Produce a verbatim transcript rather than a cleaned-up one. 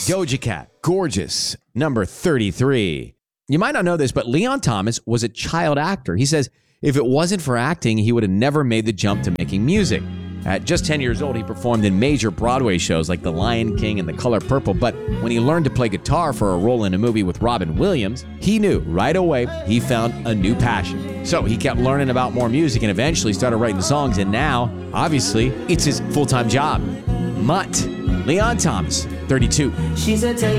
Doja Cat, Gorgeous, number thirty-three. You might not know this, but Leon Thomas was a child actor. He says if it wasn't for acting, he would have never made the jump to making music. At just ten years old, he performed in major Broadway shows like The Lion King and The Color Purple, but when he learned to play guitar for a role in a movie with Robin Williams, he knew right away he found a new passion. So he kept learning about more music and eventually started writing songs, and now, obviously, it's his full-time job. Mutt, Leon Thomas, thirty-two. She's a